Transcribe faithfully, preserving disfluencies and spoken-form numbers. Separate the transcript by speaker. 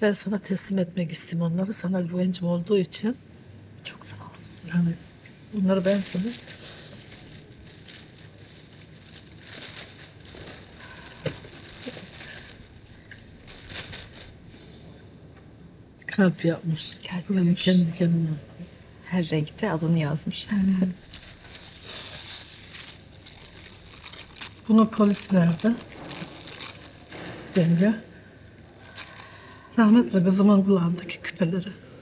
Speaker 1: Ben sana teslim etmek istedim onları. Sana güvencim olduğu için.
Speaker 2: Çok sağ ol.
Speaker 1: Yani onları ben sana kalp yapmış.
Speaker 2: Kalp
Speaker 1: Böyle
Speaker 2: yapmış.
Speaker 1: kendi kendine.
Speaker 2: Her renkte adını yazmış.
Speaker 1: Bunu polis verdi. Yenge. Rahmetli kızımın kulağındaki küpeleri.